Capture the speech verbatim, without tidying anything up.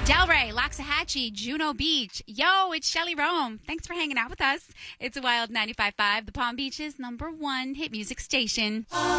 Delray, Loxahatchee, Juno Beach. Yo, it's Shelly Rome. Thanks for hanging out with us. It's a Wild ninety-five point five, the Palm Beach's number one hit music station.